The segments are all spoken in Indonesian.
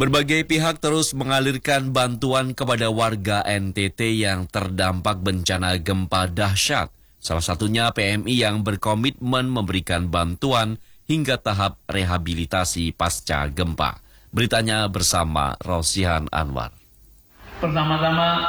Berbagai pihak terus mengalirkan bantuan kepada warga NTT yang terdampak bencana gempa dahsyat. Salah satunya PMI yang berkomitmen memberikan bantuan hingga tahap rehabilitasi pasca gempa. Beritanya bersama Rosihan Anwar. Pertama-tama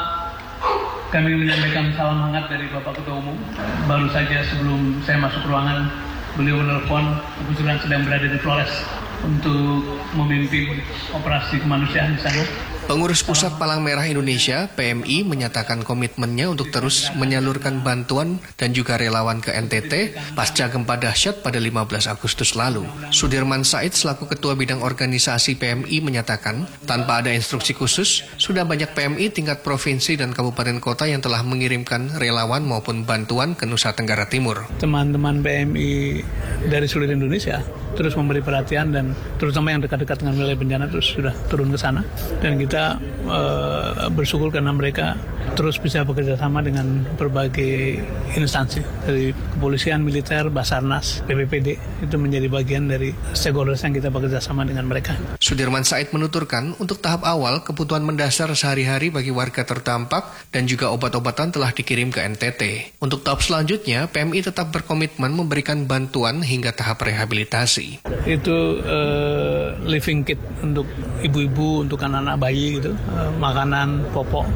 kami menyampaikan salam hangat dari Bapak Ketua Umum. Baru saja sebelum saya masuk ruangan, beliau menelpon, kebetulan sedang berada di Flores untuk memimpin operasi kemanusiaan di sana. Pengurus Pusat Palang Merah Indonesia, PMI, menyatakan komitmennya untuk terus menyalurkan bantuan dan juga relawan ke NTT pasca gempa dahsyat pada 15 Agustus lalu. Sudirman Said selaku Ketua Bidang Organisasi PMI menyatakan, tanpa ada instruksi khusus, sudah banyak PMI tingkat provinsi dan kabupaten kota yang telah mengirimkan relawan maupun bantuan ke Nusa Tenggara Timur. Teman-teman PMI dari seluruh Indonesia terus memberi perhatian dan terutama yang dekat-dekat dengan wilayah bencana terus sudah turun ke sana, dan kita bersyukur karena mereka terus bisa bekerja sama dengan berbagai instansi dari kepolisian, militer, Basarnas, BPPD, itu menjadi bagian dari stakeholders yang kita bekerja sama dengan mereka. Sudirman Said menuturkan untuk tahap awal kebutuhan mendasar sehari-hari bagi warga terdampak dan juga obat-obatan telah dikirim ke NTT. Untuk tahap selanjutnya, PMI tetap berkomitmen memberikan bantuan hingga tahap rehabilitasi. Itu living kit untuk ibu-ibu, untuk anak-anak bayi gitu, makanan pokok,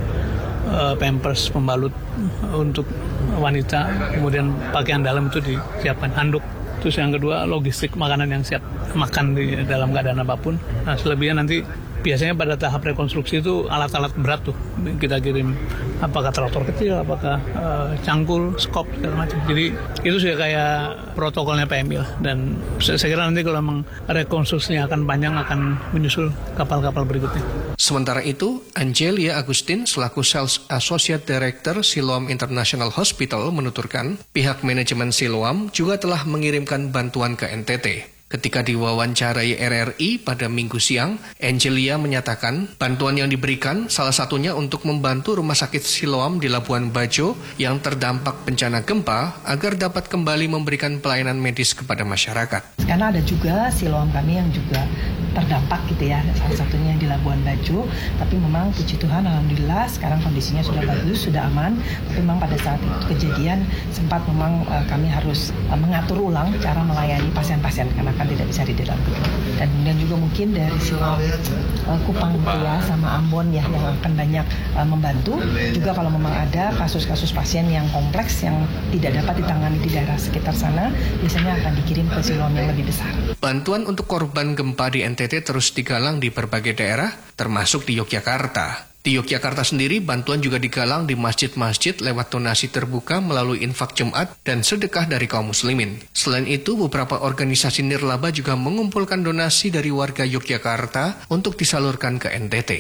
pampers, pembalut untuk wanita, kemudian pakaian dalam itu disiapkan, handuk. Terus yang kedua, logistik makanan yang siap makan di dalam keadaan apapun. Nah, selebihnya nanti biasanya pada tahap rekonstruksi itu alat-alat berat tuh kita kirim, apakah traktor kecil, apakah cangkul, skop, segala macam. Jadi itu sudah kayak protokolnya PMI lah. Dan saya kira nanti kalau memang rekonstruksinya akan panjang, akan menyusul kapal-kapal berikutnya. Sementara itu, Angelia Agustin selaku Sales Associate Director Siloam International Hospital menuturkan pihak manajemen Siloam juga telah mengirimkan bantuan ke NTT. Ketika diwawancarai RRI pada Minggu siang, Angelia menyatakan bantuan yang diberikan salah satunya untuk membantu Rumah Sakit Siloam di Labuan Bajo yang terdampak bencana gempa agar dapat kembali memberikan pelayanan medis kepada masyarakat. Karena ada juga Siloam kami yang juga terdampak gitu ya, salah satunya yang di Labuan Bajo, tapi memang puji Tuhan alhamdulillah sekarang kondisinya sudah bagus, sudah aman. Tapi memang pada saat itu kejadian sempat memang kami harus mengatur ulang cara melayani pasien-pasien karena kan tidak bisa di dalam gedung. Dan kemudian juga mungkin dari Siloam Kupang ya sama Ambon ya yang akan banyak membantu. Juga kalau memang ada kasus-kasus pasien yang kompleks yang tidak dapat ditangani di daerah sekitar sana, biasanya akan dikirim ke Siloam yang lebih besar. Bantuan untuk korban gempa di NTT terus digalang di berbagai daerah, termasuk di Yogyakarta. Di Yogyakarta sendiri, bantuan juga digalang di masjid-masjid lewat donasi terbuka melalui infak Jumat dan sedekah dari kaum muslimin. Selain itu, beberapa organisasi nirlaba juga mengumpulkan donasi dari warga Yogyakarta untuk disalurkan ke NTT.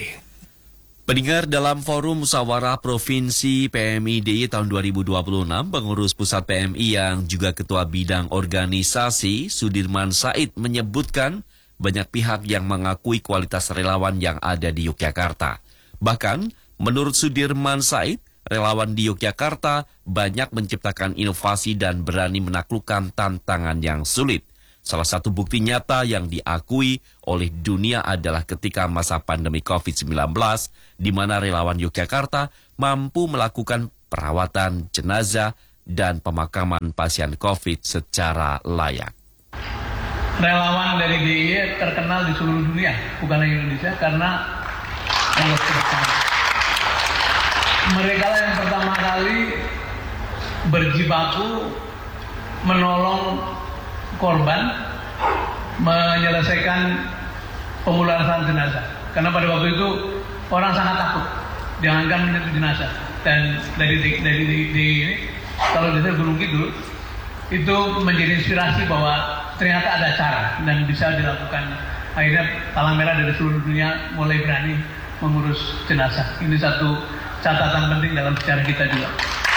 Pendengar, dalam forum musyawarah Provinsi PMI DIY tahun 2026, pengurus pusat PMI yang juga ketua bidang organisasi Sudirman Said menyebutkan banyak pihak yang mengakui kualitas relawan yang ada di Yogyakarta. Bahkan, menurut Sudirman Said, relawan di Yogyakarta banyak menciptakan inovasi dan berani menaklukkan tantangan yang sulit. Salah satu bukti nyata yang diakui oleh dunia adalah ketika masa pandemi COVID-19, di mana relawan Yogyakarta mampu melakukan perawatan jenazah dan pemakaman pasien COVID secara layak. Relawan dari DIY terkenal di seluruh dunia, bukan hanya Indonesia, karena mereka lah yang pertama kali berjibaku menolong korban, menyelesaikan pemulasaran jenazah. Karena pada waktu itu orang sangat takut, jangankan menyentuh jenazah. Dan dari kalau di Gunung Kidul itu menjadi inspirasi bahwa ternyata ada cara dan bisa dilakukan. Akhirnya Palang Merah dari seluruh dunia mulai berani mengurus jenazah. Ini satu catatan penting dalam sejarah kita juga.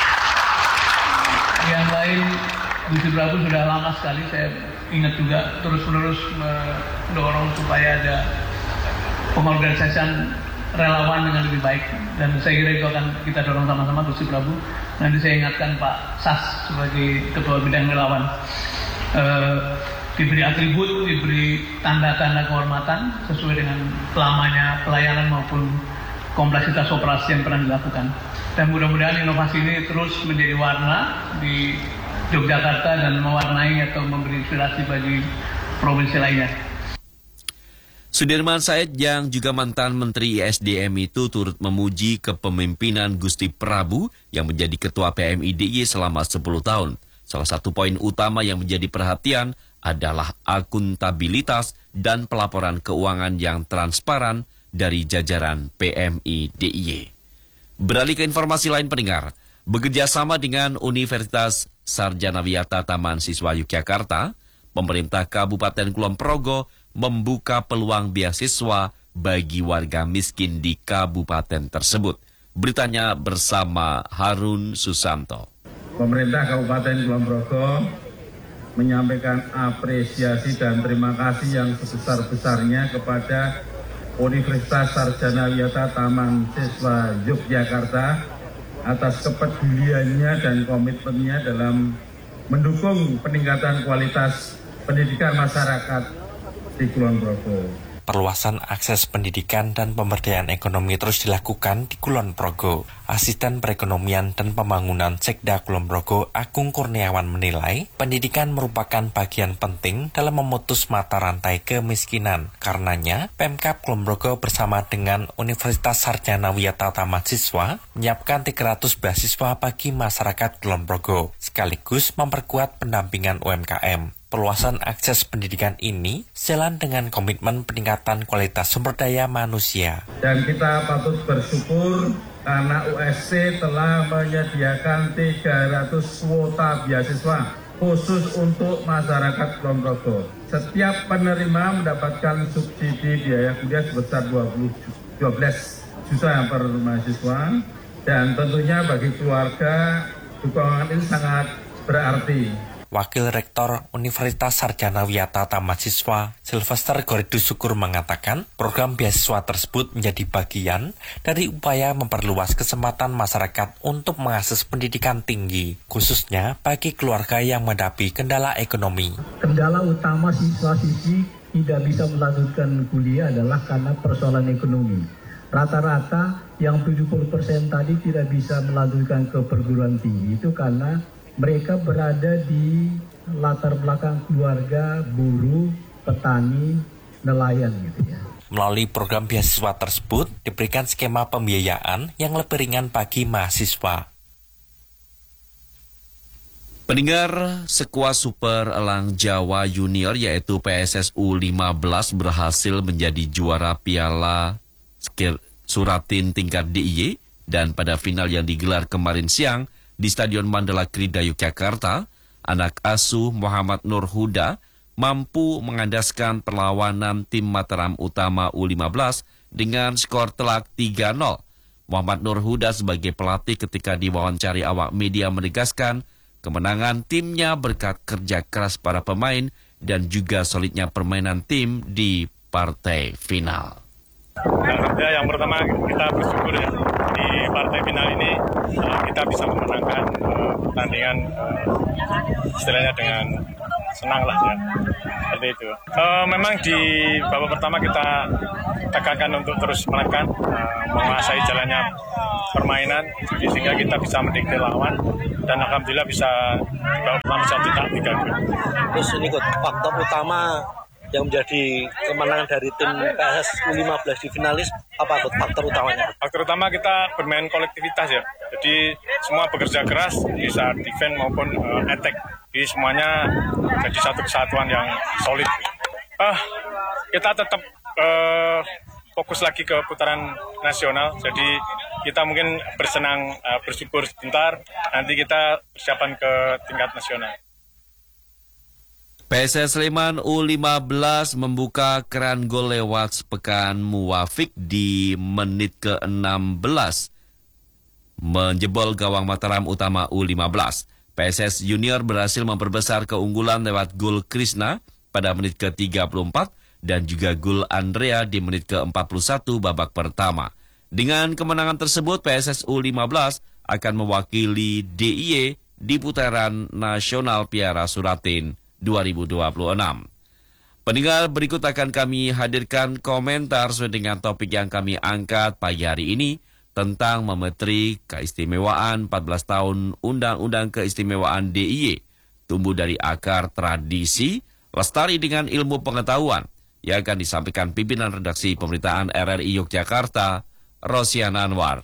Yang lain, Gusti Prabu sudah lama sekali saya ingat juga terus-menerus mendorong supaya ada pengorganisasian relawan dengan lebih baik, dan saya kira itu akan kita dorong sama-sama Gusti Prabu. Nanti saya ingatkan Pak Sas sebagai ketua bidang relawan. diberi atribut, diberi tanda-tanda kehormatan sesuai dengan lamanya pelayanan maupun kompleksitas operasi yang pernah dilakukan. Dan mudah-mudahan inovasi ini terus menjadi warna di Yogyakarta dan mewarnai atau memberi inspirasi bagi provinsi lainnya. Sudirman Said yang juga mantan Menteri ISDM itu turut memuji kepemimpinan Gusti Prabu yang menjadi Ketua PMI DIY selama 10 tahun. Salah satu poin utama yang menjadi perhatian adalah akuntabilitas dan pelaporan keuangan yang transparan dari jajaran PMI DIY. Beralih ke informasi lain pendengar, bekerjasama dengan Universitas Sarjana Wiyata Taman Siswa Yogyakarta, pemerintah Kabupaten Kulon Progo membuka peluang beasiswa bagi warga miskin di kabupaten tersebut. Beritanya bersama Harun Susanto. Pemerintah Kabupaten Kulon Progo menyampaikan apresiasi dan terima kasih yang sebesar-besarnya kepada Universitas Sarjana Wiyata Taman Siswa Yogyakarta atas kepeduliannya dan komitmennya dalam mendukung peningkatan kualitas pendidikan masyarakat di Kulon Progo. Perluasan akses pendidikan dan pemberdayaan ekonomi terus dilakukan di Kulon Progo. Asisten Perekonomian dan Pembangunan Sekda Kulon Progo, Agung Kurniawan menilai, pendidikan merupakan bagian penting dalam memutus mata rantai kemiskinan. Karenanya, Pemkab Kulon Progo bersama dengan Universitas Sarjana Wiyata Taman Siswa menyiapkan 300 beasiswa bagi masyarakat Kulon Progo, sekaligus memperkuat pendampingan UMKM. Perluasan akses pendidikan ini sejalan dengan komitmen peningkatan kualitas sumber daya manusia. Dan kita patut bersyukur karena USC telah menyediakan 300 kuota beasiswa khusus untuk masyarakat Kulon Progo. Setiap penerima mendapatkan subsidi biaya kuliah sebesar 12 juta per mahasiswa. Dan tentunya bagi keluarga dukungan ini sangat berarti. Wakil Rektor Universitas Sarjana Wiyata Taman Siswa, Sylvester Goridu Syukur mengatakan, program beasiswa tersebut menjadi bagian dari upaya memperluas kesempatan masyarakat untuk mengakses pendidikan tinggi, khususnya bagi keluarga yang menghadapi kendala ekonomi. Kendala utama siswa-siswi tidak bisa melanjutkan kuliah adalah karena persoalan ekonomi. Rata-rata yang 70% tadi tidak bisa melanjutkan ke perguruan tinggi itu karena mereka berada di latar belakang keluarga, buruh, petani, nelayan gitu ya. Melalui program beasiswa tersebut diberikan skema pembiayaan yang lebih ringan bagi mahasiswa. Pendengar, skuad Super Elang Jawa Junior yaitu PSSU 15 berhasil menjadi juara Piala Suratin tingkat DIY dan pada final yang digelar kemarin siang di Stadion Mandala Krida Yogyakarta, anak asuh Muhammad Nur Huda mampu mengandaskan perlawanan tim Mataram Utama U15 dengan skor telak 3-0. Muhammad Nur Huda sebagai pelatih ketika diwawancari awak media menegaskan kemenangan timnya berkat kerja keras para pemain dan juga solidnya permainan tim di partai final. Yang pertama kita bersyukur ya di partai final ini kita bisa memenangkan pertandingan istilahnya dengan senang lah ya, seperti itu. Memang di babak pertama kita tekankan untuk terus menekan, menguasai jalannya permainan sehingga kita bisa mendikte lawan dan alhamdulillah bisa di babak pertama bisa cetak 3 gol. Terus ini faktor utama yang menjadi kemenangan dari tim PSSU 15 di finalis, apa faktor utamanya? Faktor utama kita bermain kolektivitas ya. Jadi semua bekerja keras, bisa defense maupun attack. Jadi semuanya jadi satu kesatuan yang solid. Kita tetap fokus lagi ke putaran nasional. Jadi kita mungkin bersyukur sebentar, nanti kita persiapan ke tingkat nasional. PSS Sleman U15 membuka keran gol lewat sepekan Muwafiq di menit ke-16. Menjebol gawang Mataram Utama U15. PSS Junior berhasil memperbesar keunggulan lewat gol Krisna pada menit ke-34 dan juga gol Andrea di menit ke-41 babak pertama. Dengan kemenangan tersebut, PSS U15 akan mewakili DIY di putaran nasional Piala Suratin 2026. Pendengar, berikut akan kami hadirkan komentar sesuai dengan topik yang kami angkat pagi hari ini tentang memetri keistimewaan 14 tahun Undang-Undang Keistimewaan DIY, tumbuh dari akar tradisi, lestari dengan ilmu pengetahuan, yang akan disampaikan pimpinan redaksi pemberitaan RRI Yogyakarta, Rosiana Anwar.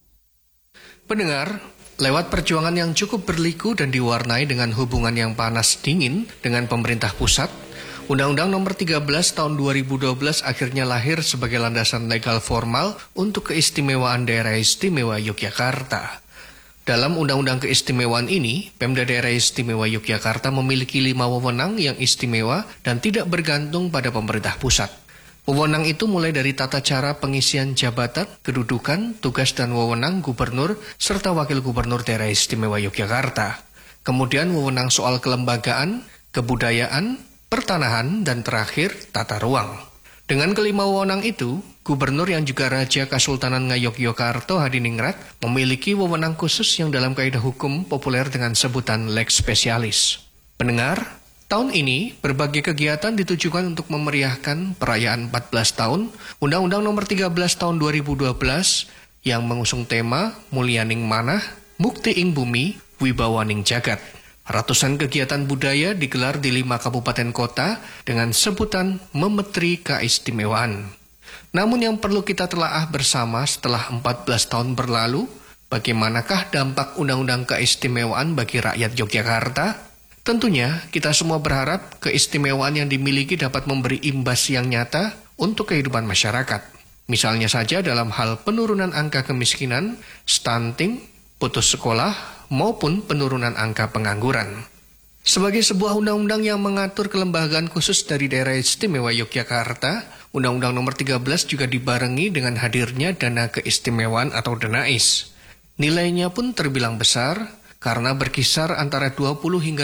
Pendengar, lewat perjuangan yang cukup berliku dan diwarnai dengan hubungan yang panas dingin dengan pemerintah pusat, Undang-Undang Nomor 13 Tahun 2012 akhirnya lahir sebagai landasan legal formal untuk keistimewaan Daerah Istimewa Yogyakarta. Dalam Undang-Undang Keistimewaan ini, Pemda Daerah Istimewa Yogyakarta memiliki 5 wewenang yang istimewa dan tidak bergantung pada pemerintah pusat. Wewenang itu mulai dari tata cara pengisian jabatan, kedudukan, tugas dan wewenang gubernur serta wakil gubernur Daerah Istimewa Yogyakarta. Kemudian wewenang soal kelembagaan, kebudayaan, pertanahan, dan terakhir tata ruang. Dengan kelima wewenang itu, gubernur yang juga Raja Kasultanan Ngayogyakarta Hadiningrat memiliki wewenang khusus yang dalam kaidah hukum populer dengan sebutan lex specialis. Pendengar, tahun ini berbagai kegiatan ditujukan untuk memeriahkan perayaan 14 tahun Undang-Undang Nomor 13 Tahun 2012 yang mengusung tema Mulyaning Manah, Mukti ing Bumi, Wibawaning Jagat. Ratusan kegiatan budaya digelar di 5 kabupaten kota dengan sebutan Memetri Keistimewaan. Namun yang perlu kita telaah bersama setelah 14 tahun berlalu, bagaimanakah dampak Undang-Undang Keistimewaan bagi rakyat Yogyakarta? Tentunya kita semua berharap keistimewaan yang dimiliki dapat memberi imbas yang nyata untuk kehidupan masyarakat. Misalnya saja dalam hal penurunan angka kemiskinan, stunting, putus sekolah, maupun penurunan angka pengangguran. Sebagai sebuah undang-undang yang mengatur kelembagaan khusus dari Daerah Istimewa Yogyakarta, Undang-Undang Nomor 13 juga dibarengi dengan hadirnya dana keistimewaan atau DANAIS. Nilainya pun terbilang besar karena berkisar antara 20 hingga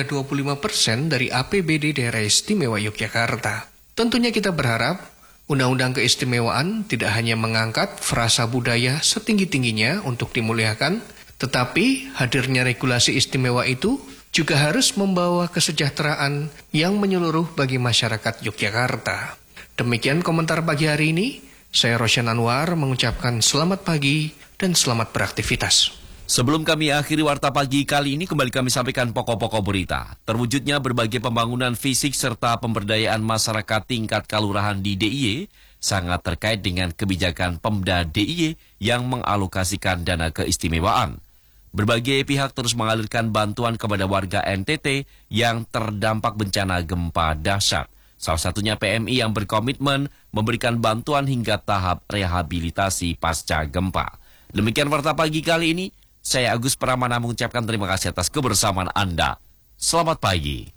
25% dari APBD Daerah Istimewa Yogyakarta. Tentunya kita berharap Undang-Undang Keistimewaan tidak hanya mengangkat frasa budaya setinggi-tingginya untuk dimuliakan, tetapi hadirnya regulasi istimewa itu juga harus membawa kesejahteraan yang menyeluruh bagi masyarakat Yogyakarta. Demikian komentar pagi hari ini. Saya Rosiana Anwar mengucapkan selamat pagi dan selamat beraktivitas. Sebelum kami akhiri warta pagi kali ini, kembali kami sampaikan pokok-pokok berita. Terwujudnya berbagai pembangunan fisik serta pemberdayaan masyarakat tingkat kelurahan di DIY sangat terkait dengan kebijakan Pemda DIY yang mengalokasikan dana keistimewaan. Berbagai pihak terus mengalirkan bantuan kepada warga NTT yang terdampak bencana gempa dahsyat. Salah satunya PMI yang berkomitmen memberikan bantuan hingga tahap rehabilitasi pasca gempa. Demikian warta pagi kali ini. Saya Agus Pramana mengucapkan terima kasih atas kebersamaan Anda. Selamat pagi.